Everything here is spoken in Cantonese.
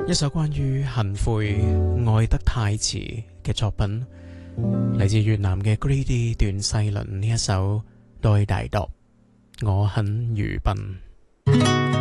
一首關於恨悔、愛得太遲嘅作品，嚟自越南嘅 Grady 段世麟呢一首《對大度》，我很愚笨。